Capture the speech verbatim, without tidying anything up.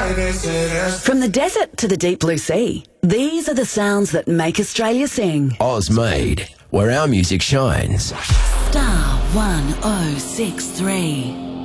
From the desert to the deep blue sea, these are the sounds that make Australia sing. Oz made, where our music shines. Star one oh six three.